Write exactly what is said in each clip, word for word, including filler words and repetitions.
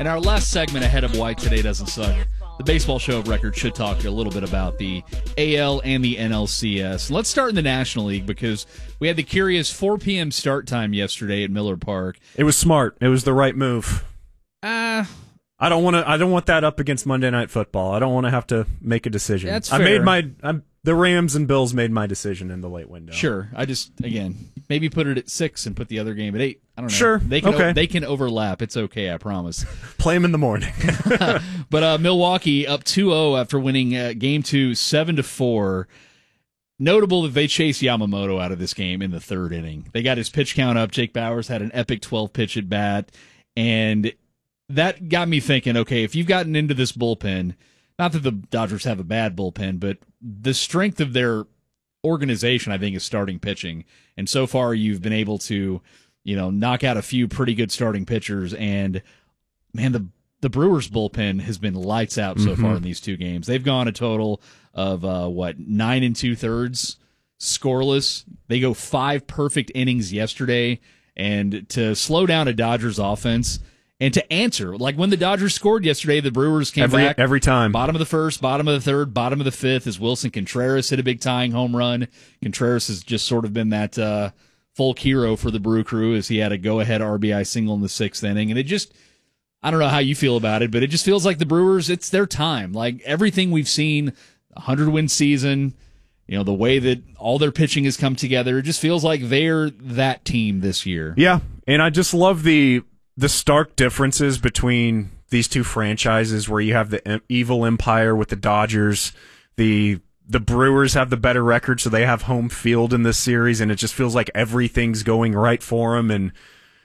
In our last segment ahead of Why Today Doesn't Suck, the Baseball Show of Record should talk a little bit about the A L and the N L C S. Let's start in the National League because we had the curious four p.m. start time yesterday at Miller Park. It was smart. It was the right move. Uh, I don't want to. I don't want that up against Monday Night Football. I don't want to have to make a decision. That's I fair. made my. I'm, the Rams and Bills made my decision in the late window. Sure. I just again maybe put it at six and put the other game at eight. I don't know. Sure. They can okay. o- they can overlap. It's okay. I promise. Play them in the morning. But uh, Milwaukee up two oh after winning uh, game two seven to four. Notable that they chased Yamamoto out of this game in the third inning. They got his pitch count up. Jake Bauers had an epic twelve pitch at bat, and that got me thinking, okay, if you've gotten into this bullpen, not that the Dodgers have a bad bullpen, but the strength of their organization, I think, is starting pitching. And so far you've been able to, you know, knock out a few pretty good starting pitchers. And, man, the the Brewers bullpen has been lights out so mm-hmm. far in these two games. They've gone a total of, uh, what, nine and two-thirds scoreless. They go five perfect innings yesterday. And to slow down a Dodgers offense – and to answer, like when the Dodgers scored yesterday, the Brewers came every, back. Every time. Bottom of the first, bottom of the third, bottom of the fifth, as Wilson Contreras hit a big tying home run. Contreras has just sort of been that uh, folk hero for the Brew Crew as he had a go-ahead R B I single in the sixth inning. And it just, I don't know how you feel about it, but it just feels like the Brewers, it's their time. Like everything we've seen, a hundred-win season, you know, the way that all their pitching has come together, it just feels like they're that team this year. Yeah, and I just love the... the stark differences between these two franchises where you have the evil empire with the Dodgers, the the Brewers have the better record, so they have home field in this series, and it just feels like everything's going right for them. And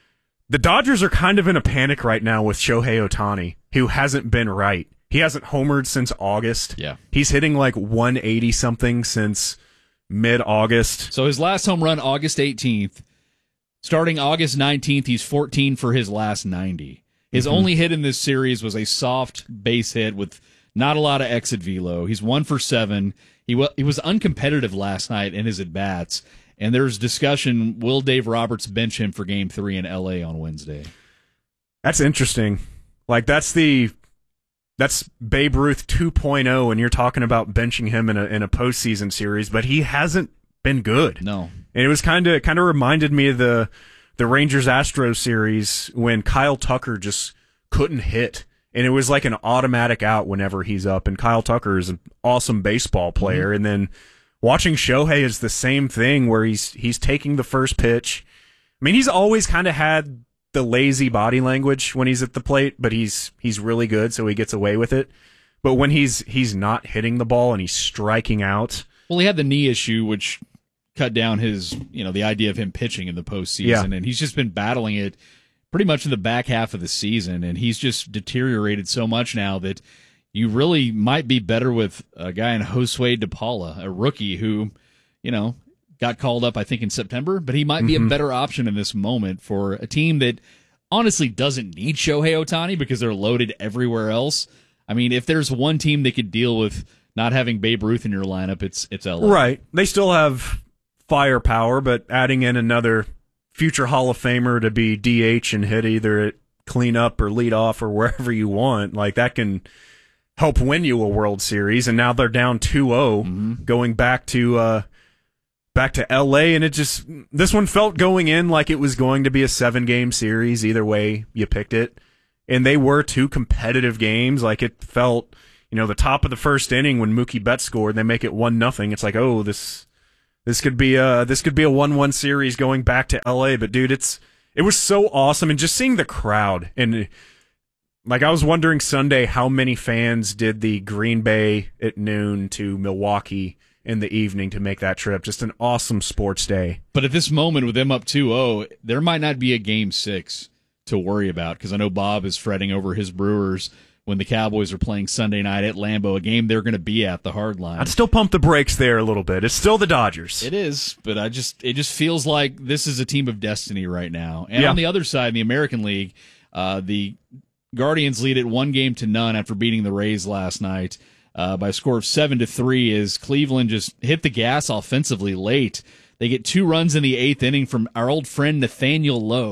the Dodgers are kind of in a panic right now with Shohei Ohtani, who hasn't been right. He hasn't homered since August. Yeah. He's hitting like one eighty something since mid-August. So his last home run, August eighteenth. Starting August nineteenth, he's fourteen for his last ninety. His mm-hmm. only hit in this series was a soft base hit with not a lot of exit velo. He's one for seven. He, w- he was uncompetitive last night in his at-bats, and there's discussion, will Dave Roberts bench him for Game three in L A on Wednesday? That's interesting. Like, that's the... That's Babe Ruth two point oh, and you're talking about benching him in a in a postseason series, but he hasn't been good. No. And it was kind of kind of reminded me of the the Rangers Astros series when Kyle Tucker just couldn't hit, and it was like an automatic out whenever he's up. And Kyle Tucker is an awesome baseball player. Mm-hmm. And then watching Shohei is the same thing where he's he's taking the first pitch. I mean, he's always kind of had the lazy body language when he's at the plate, but he's he's really good, so he gets away with it. But when he's he's not hitting the ball and he's striking out, well, he had the knee issue, which cut down his, you know, the idea of him pitching in the postseason. Yeah. And he's just been battling it pretty much in the back half of the season. And he's just deteriorated so much now that you really might be better with a guy in Josue De Paula, a rookie who, you know, got called up, I think, in September, but he might be mm-hmm. a better option in this moment for a team that honestly doesn't need Shohei Ohtani because they're loaded everywhere else. I mean, if there's one team that could deal with not having Babe Ruth in your lineup, it's it's L A. Right. They still have firepower, but adding in another future Hall of Famer to be D H and hit either at cleanup or lead off or wherever you want, like that can help win you a World Series. And now they're down two oh mm-hmm. going back to uh, back to L A, and it just this one felt going in like it was going to be a seven game series either way you picked it. And they were two competitive games. Like it felt, you know, the top of the first inning when Mookie Betts scored, they make it one nothing. It's like, oh, this This could be a this could be a one one series going back to L A. But dude, it's it was so awesome, and just seeing the crowd, and like I was wondering Sunday how many fans did the Green Bay at noon to Milwaukee in the evening to make that trip. Just an awesome sports day. But at this moment with them up two oh, there might not be a game six to worry about because I know Bob is fretting over his Brewers when the Cowboys are playing Sunday night at Lambeau, a game they're going to be at, the hard line. I'd still pump the brakes there a little bit. It's still the Dodgers. It is, but I just it just feels like this is a team of destiny right now. And yeah. on the other side, in the American League, uh, the Guardians lead it one game to none after beating the Rays last night uh, by a score of seven to three. As Cleveland just hit the gas offensively late. They get two runs in the eighth inning from our old friend Nathaniel Lowe.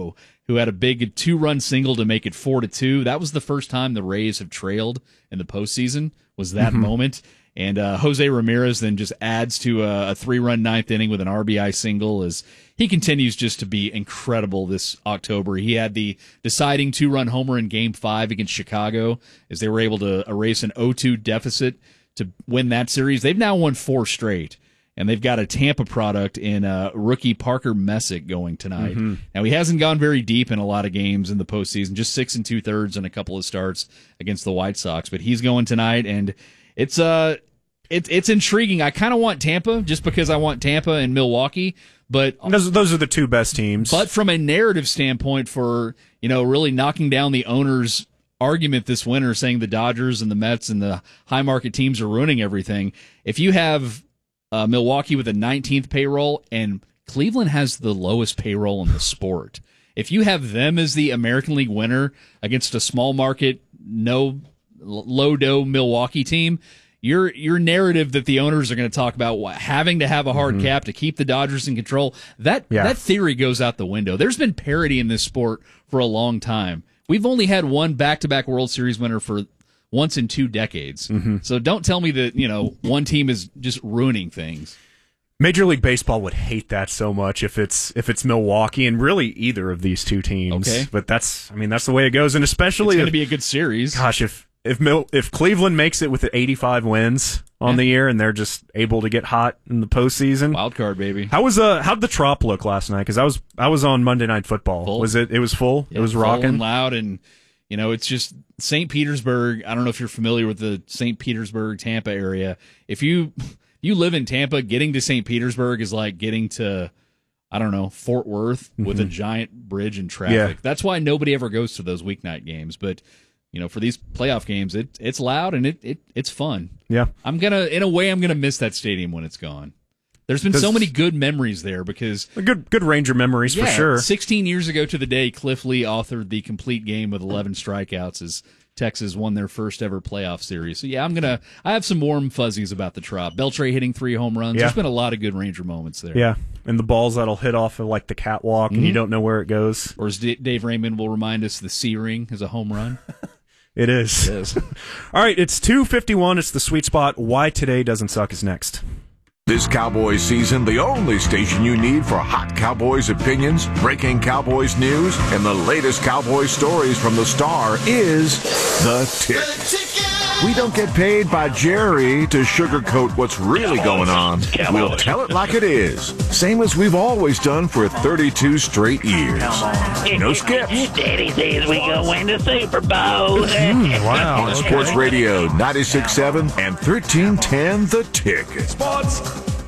who had a big two-run single to make it four to two. That was the first time the Rays have trailed in the postseason, was that mm-hmm. moment. And uh, Jose Ramirez then just adds to a, a three-run ninth inning with an R B I single as he continues just to be incredible this October. He had the deciding two-run homer in Game five against Chicago as they were able to erase an oh two deficit to win that series. They've now won four straight, and they've got a Tampa product in uh, rookie Parker Messick going tonight. Mm-hmm. Now, he hasn't gone very deep in a lot of games in the postseason, just six and two-thirds in a couple of starts against the White Sox, but he's going tonight, and it's uh, it's it's intriguing. I kind of want Tampa just because I want Tampa and Milwaukee, but those those are the two best teams. But from a narrative standpoint, for you know really knocking down the owners' argument this winter, saying the Dodgers and the Mets and the high market teams are ruining everything. If you have uh, Milwaukee with a nineteenth payroll and Cleveland has the lowest payroll in the sport, if you have them as the American League winner against a small market, no low dough Milwaukee team, your your narrative that the owners are going to talk about what, having to have a hard mm-hmm. cap to keep the Dodgers in control, that yeah. that theory goes out the window. There's been parity in this sport for a long time. We've only had one back-to-back World Series winner for once in two decades. Mm-hmm. So don't tell me that, you know, one team is just ruining things. Major League Baseball would hate that so much if it's if it's Milwaukee and really either of these two teams. Okay. But that's I mean that's the way it goes, and especially it's going to be a good series. Gosh, if if Mil, if Cleveland makes it with eighty-five wins on yeah. the year and they're just able to get hot in the postseason, wild card baby. How was uh how'd the Trop look last night? Because I was I was on Monday Night Football. Full. Was it it was full? Yeah, it was full rocking and loud, and you know it's just Saint Petersburg. I don't know if you're familiar with the Saint Petersburg Tampa area. If you you live in Tampa, getting to Saint Petersburg is like getting to, I don't know, Fort Worth mm-hmm. with a giant bridge and traffic. Yeah. That's why nobody ever goes to those weeknight games. But you know, for these playoff games, it it's loud and it, it it's fun. Yeah, I'm gonna, in a way, I'm gonna miss that stadium when it's gone. There's been so many good memories there because good good Ranger memories yeah, for sure. sixteen years ago to the day, Cliff Lee authored the complete game with eleven strikeouts as Texas won their first ever playoff series. So yeah, I'm gonna. I have some warm fuzzies about the Trop. Beltre hitting three home runs. Yeah. There's been a lot of good Ranger moments there. Yeah, and the balls that'll hit off of like the catwalk, mm-hmm. and you don't know where it goes. Or as D- Dave Raymond will remind us, the C ring is a home run. It is. It is. All right, it's two fifty-one. It's the sweet spot. Why Today Doesn't Suck is next. This Cowboys season, the only station you need for hot Cowboys opinions, breaking Cowboys news, and the latest Cowboys stories from the Star is The Tick. We don't get paid by Jerry to sugarcoat what's really going on. We'll tell it like it is. Same as we've always done for thirty-two straight years. No skips. Daddy says we gonna win the Super Bowl. mm, wow. On Sports Radio ninety-six point seven and thirteen ten The Tick. Sports.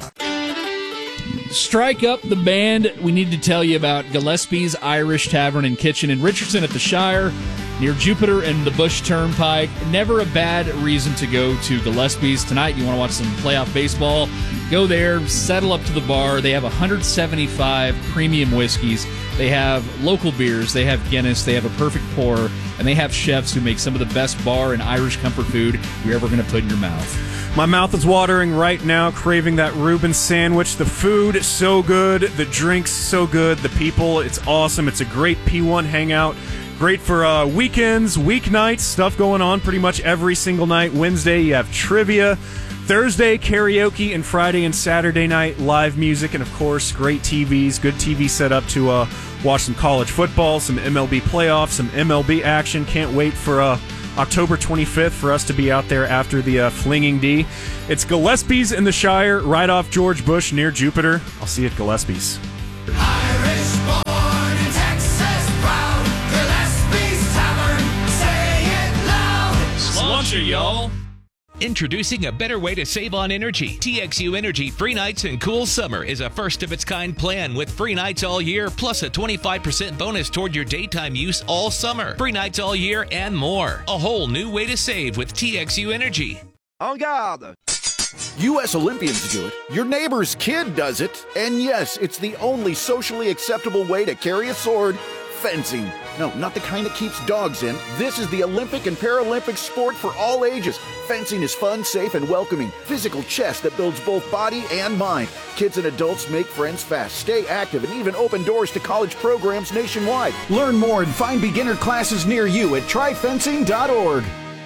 Strike up the band. We need to tell you about Gillespie's Irish Tavern and Kitchen in Richardson at the Shire, near Jupiter and the Bush Turnpike. Never a bad reason to go to Gillespie's. Tonight, you want to watch some playoff baseball, go there, settle up to the bar. They have one hundred seventy-five premium whiskeys. They have local beers. They have Guinness. They have a perfect pour. And they have chefs who make some of the best bar and Irish comfort food you're ever going to put in your mouth. My mouth is watering right now, craving that Reuben sandwich. The food, so good. The drinks, so good. The people, it's awesome. It's a great P one hangout. Great for uh, weekends, weeknights, stuff going on pretty much every single night. Wednesday, you have trivia. Thursday, karaoke. And Friday and Saturday night, live music. And, of course, great T Vs, good T V setup to uh, watch some college football, some M L B playoffs, some M L B action. Can't wait for uh, October twenty-fifth for us to be out there after the uh, Flinging D. It's Gillespie's in the Shire, right off George Bush near Jupiter. I'll see you at Gillespie's. Irish born in Texas, proud. Gillespie's Tavern, say it loud. Sláinte, y'all. Introducing a better way to save on energy. T X U Energy Free Nights and Cool Summer is a first-of-its-kind plan with free nights all year, plus a twenty-five percent bonus toward your daytime use all summer. Free nights all year and more. A whole new way to save with T X U Energy. En garde! U S Olympians do it, your neighbor's kid does it, and yes, it's the only socially acceptable way to carry a sword Fencing. No, not the kind that keeps dogs in. This is the Olympic and Paralympic sport for all ages. Fencing is fun, safe, and welcoming. Physical chess that builds both body and mind. Kids and adults make friends fast, stay active, and even open doors to college programs nationwide. Learn more and find beginner classes near you at try fencing dot org.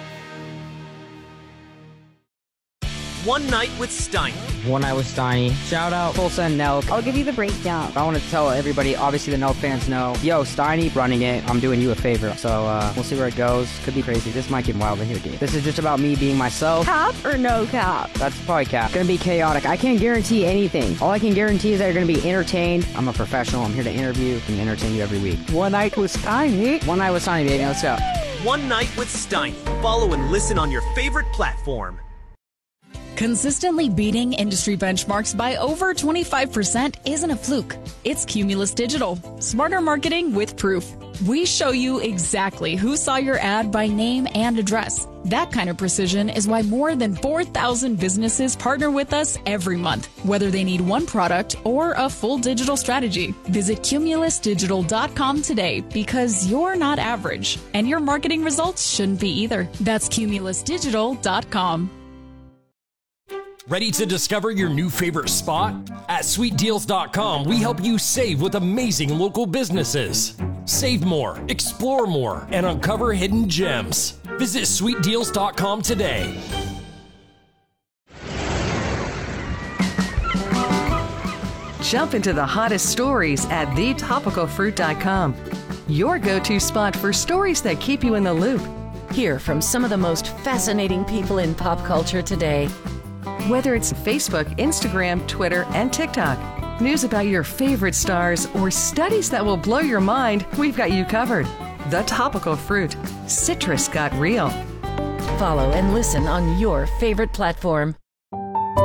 One Night with Steiny. One Night with Steiny. Shout out Tulsa and Nelk. I'll give you the breakdown. I want to tell everybody, obviously the Nelk fans know, yo, Steiny running it, I'm doing you a favor. So uh, we'll see where it goes. Could be crazy. This might get wild in here, dude. This is just about me being myself. Cap or no cap? That's probably cap. Gonna be chaotic. I can't guarantee anything. All I can guarantee is that you're gonna be entertained. I'm a professional. I'm here to interview and entertain you every week. One Night with Steiny. One Night with Steiny, baby. Let's go. One Night with Steiny. Follow and listen on your favorite platform. Consistently beating industry benchmarks by over twenty-five percent isn't a fluke. It's Cumulus Digital. Smarter marketing with proof. We show you exactly who saw your ad by name and address. That kind of precision is why more than four thousand businesses partner with us every month, whether they need one product or a full digital strategy. Visit cumulus digital dot com today because you're not average, and your marketing results shouldn't be either. That's cumulus digital dot com. Ready to discover your new favorite spot? At sweet deals dot com, we help you save with amazing local businesses. Save more, explore more, and uncover hidden gems. Visit sweet deals dot com today. Jump into the hottest stories at the topical fruit dot com. Your go-to spot for stories that keep you in the loop. Hear from some of the most fascinating people in pop culture today. Whether it's Facebook, Instagram, Twitter, and TikTok, news about your favorite stars, or studies that will blow your mind, we've got you covered. The Topical Fruit. Citrus got real. Follow and listen on your favorite platform.